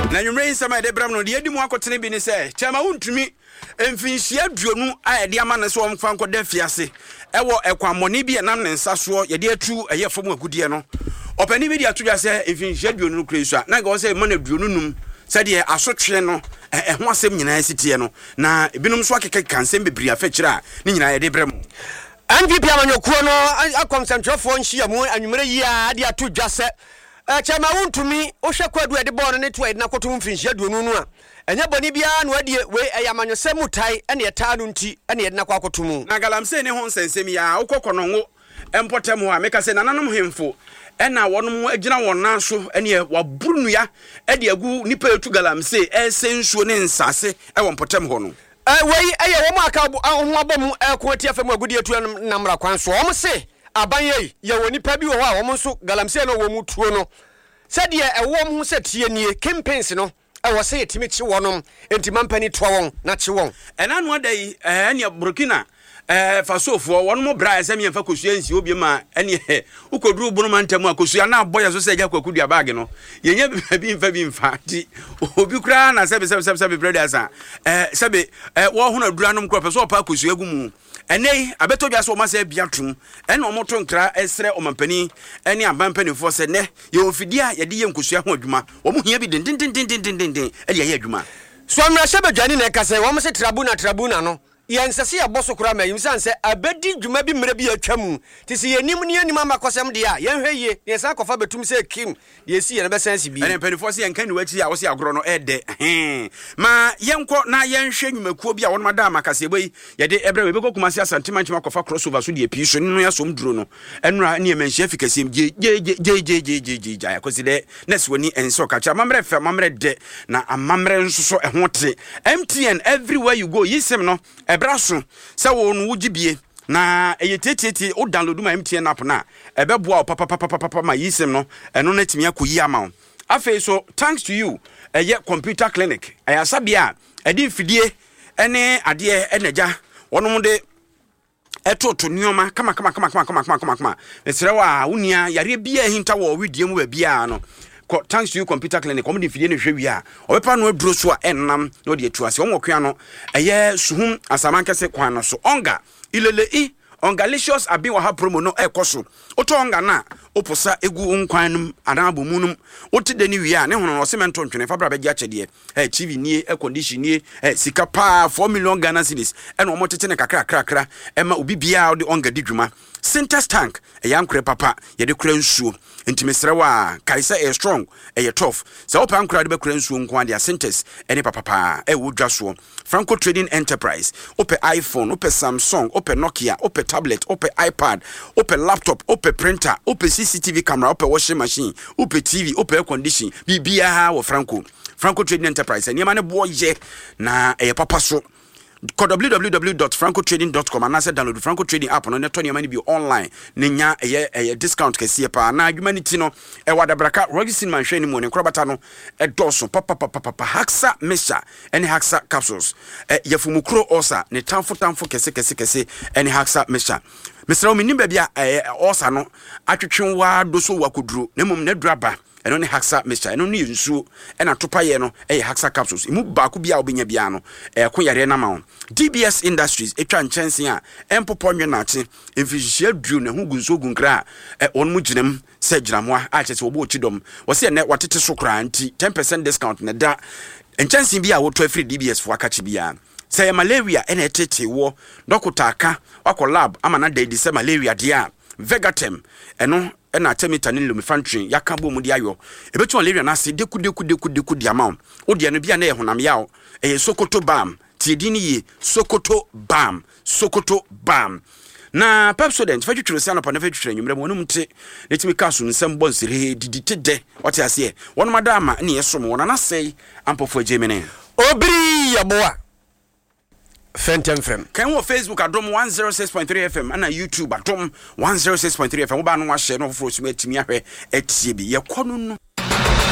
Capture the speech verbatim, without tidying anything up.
Na nyumre nsama de bram no de edi mu akotene bi ni se chama wuntumi emfinhia duonu a ede ama ne so omfa nkoda fiase ewo ekwamoni bi enam ne nsaso ye de atu eye fom agudie no opani bi de atudwa se emfinhia duonu no kresu a na ga wo se mana duonu num se de asotwe no eho asem nyina sitie no na ebinom so akeke kansem bebri afa kira ni nyina ye de bram N P P amanyokuo no akonsentrefo nhia mu anwumere yi a de atudwa se Eh chama wuntumi o hwekwadu e de ball ne to e na koto mfinhia duonu no a enye boni bia no adie we eyamanyosemu tai ene eta no nti ene ye de na kwa kotomu na galamse ne ho nsensem ya ukokkono ngo empotemu a meka se nananom hemfo ena wonom agina wona so ene waburu ya e de agu nipa etu galamse e sensuo ne nsase e wonpotem ho no eh wei eye wo maka ho abom e ko tie afem agudi etu na mra kwan so wo se abanye ye woni pa bi wo ha wo nso galamse no wo mu tuo no se de e wo mu se tie nie campaigns no e wo se yetimi chi wonom enti mampani to won na chi won ena no adai eh ne Burkina eh fasofo won mo bra ese me fa kosua nsi obi ma ene ukoduru bunu mantamu akosua na aboya so se ja kwakudua bag no yenye bi mfa bi mfa ti obi kura na sebe sebe sebe sebe brothers a eh sebe eh wo ho na duranom kro peso opa akosua gumu enei abeto bia so ma se biatum ene omoto nkra esre omampani ene abampani fo se ne ye ofidie a ye de ye nkosua ho adwuma wo mo hia bi den den den den den den den e ye adwuma so amra shebe dwane na kase wo mo se tribuna tribuna no yensese ya boso kura mayim sanse abedi dwuma bi mre bi atwamu tisi yenim ne anim amakosem de a yenhweye yesa kofa betum se kim de esi ye ne besansi bi ene penifo se yenka ni wachi a wo se agro no ede he ma yenko na yenhwe nwumakuo bi a won mada amakase boyi ye de ebre we beko kumasi asantema nchima kofa crossover so de episo no ya som duro no enura ne menhia fikasem je je je je je je je ja yakosi de nesi woni enso kacha mamre fe mamre de na amamre nso so ehote M T N everywhere you go yisem no braso se wo no wugibie na eyetetete o download ma M T N app na ebeboa papa papa papa ma yisem no eno na timi akoyi ama afei so thanks to you eye computer clinic aya sabia edi fidie ene ade enaja wono de etoto nioma kama kama kama kama kama kama kama mesere wa unia yare bia hinta wo widie mu ba bia no thanks to you computer clinic omo de fidie ne hwe a obepa no aduro so a ennam no de atuase omo kwea no eye suhum asamankese kwan no so onga ilele i ongalicious abi wa ha promo no ekoso oto onga na oposa egu nkwanum anabo munum otide ni wi a ne hono no semento ntwene fa bra be gya chede eh T V nie air condition nie eh sika pa four million Ghana cedis ena omo tete ne kakra kakra kakra ema obi bia de onga didwuma Sintas tank e yankre papa ye de kura nsuo intimesere wa kaisa e strong e ye tough so opa nkura de be kura nsuo nko ade Sintas ene papa pa e wodwa so Franco Trading Enterprise ope iPhone ope Samsung ope Nokia ope tablet ope iPad ope laptop ope printer ope C C T V camera ope washing machine ope T V ope air condition bibia ha wo Franco Franco Trading Enterprise ene ma ne boye na e papa so Call w w w dot franco trading dot com and I said download Franco Trading app no netoni money be online nenya eye eye discount kese pa na adwumaniti no e wada braka Rogerson manhwe ni mo ne krobata no e doso papa papa papa Haxa Mesha ene Haxa capsules e yefumukro osa ne tamfo tamfo kese kese kese ene Haxa Mesha Mister Ominimba bia e osa no atwetwenwa doso wakoduro ne mum ne draba eno ne Haxa Mesha eno ne nsuo ena topa ye no e Haxa capsules imu baako bia obenya bia no e ko yare na ma D B S Industries etwa nchense a empopo nwe na ache emfihia dru ne ho gunso gunkra e won mu ginem se giramoa a chese obo chidom wo se ne watete so kra anti ten percent discount ne da nchense bia wo to afri D B S fo akachi bia say malaria ena etete wo dokota aka wako lab ama na dey say malaria dia Vegatem eno ena temita ne lumifantry yaka bo mu dia yo ebetu malaria na se deku deku deku deku dia ma wo dia no bia na ye honam yawo e Sokoto Bam tiedini ye Sokoto Bam Sokoto Bam na Pepsodent fa twetwere se anapa na fa twetwere nwumre mo nte letimi kaso nsem bonsire diditede ote ase won madama ne yesom wona na sei ampofo Gemini obiri yaboa Fentem Fem. Can we Facebook adom one oh six point three F M and YouTube adom one oh six point three F M. Oba no wa share no for so metimi ahwe etie bi ye kono no